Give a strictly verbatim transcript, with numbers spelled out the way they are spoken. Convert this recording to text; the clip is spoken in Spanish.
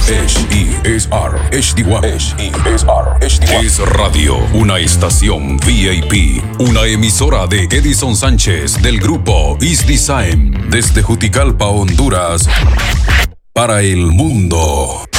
H E S R H D one. H E S R H D one. Es Radio, una estación V I P, una emisora de Edison Sánchez del grupo East Design, desde Juticalpa, Honduras, para el mundo.